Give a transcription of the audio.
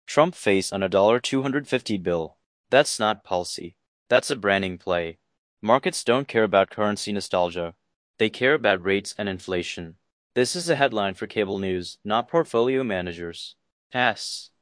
Trump face on a $250 bill. That's not policy. That's a branding play. Markets don't care about currency nostalgia. They care about rates and inflation. This is a headline for cable news, not portfolio managers. Pass.